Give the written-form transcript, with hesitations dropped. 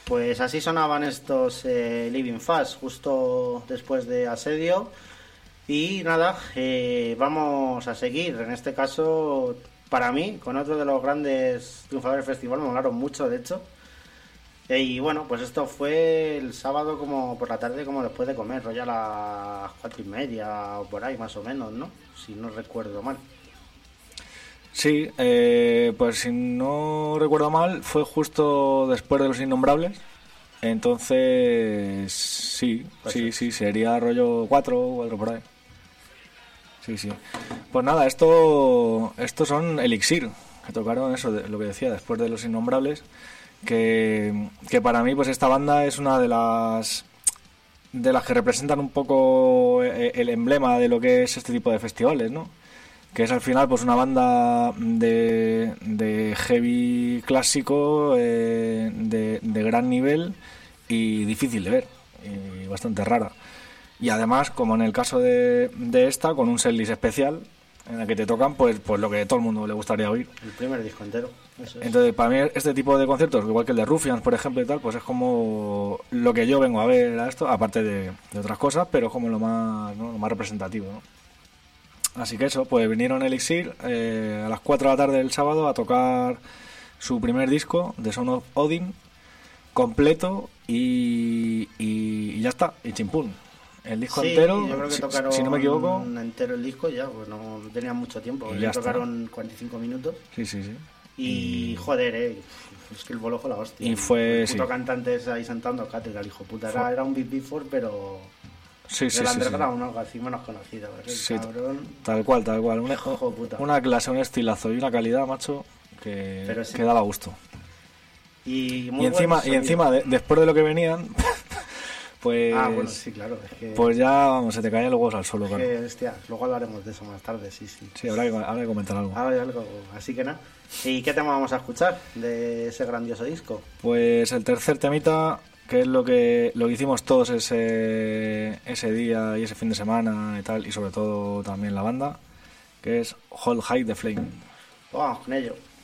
Pues así sonaban estos Living Fast, justo después de Asedio. Y nada, vamos a seguir. En este caso, para mí, con otro de los grandes triunfadores del festival, me molaron mucho, de hecho. Y bueno, pues esto fue el sábado como por la tarde, como después de comer, rollo a las 4:30 o por ahí más o menos, ¿no? Si no recuerdo mal. Sí, pues si no recuerdo mal, fue justo después de Los Innombrables. Entonces, sí, Pues sí, sería rollo 4 por ahí. Sí. Pues nada, estos son Elixir, que tocaron eso, lo que decía, después de Los Innombrables. Que para mí, pues esta banda es una de las que representan un poco el emblema de lo que es este tipo de festivales, ¿no? Que es al final pues una banda de heavy clásico, de gran nivel y difícil de ver, y bastante rara. Y además, como en el caso de esta, con un setlist especial en el que te tocan pues lo que a todo el mundo le gustaría oír. El primer disco entero, eso es. Entonces, para mí este tipo de conciertos, igual que el de Ruffians, por ejemplo, y tal, pues es como lo que yo vengo a ver a esto, aparte de otras cosas, pero es como lo más, ¿no? Lo más representativo, ¿no? Así que eso, pues vinieron Elixir a las 4 de la tarde del sábado a tocar su primer disco, The Son of Odin, completo y ya está, y chimpún. El disco entero, yo creo que tocaron si no me equivoco, entero el disco ya, pues no tenían mucho tiempo, ya tocaron 45 minutos. Sí. Y joder, es que el bolo fue la hostia. Y fue, el puto cantante ahí sentando cátedra, el hijo puta. Era un Big Before, pero sí. underground, algo así menos conocido. Sí, cabrón. Tal cual. Una clase, un estilazo y una calidad, macho, que daba gusto. Y muy encima después de lo que venían, pues... bueno, sí, claro. Es que, pues ya, vamos, se te caían los huevos al suelo, claro. Hostia, luego hablaremos de eso más tarde, sí. Sí, habrá que comentar algo. Así que nada. ¿Y qué tema vamos a escuchar de ese grandioso disco? Pues el tercer temita, que es lo que hicimos todos ese día y ese fin de semana y tal, y sobre todo también la banda, que es Hold High the Flame. Vamos con ello.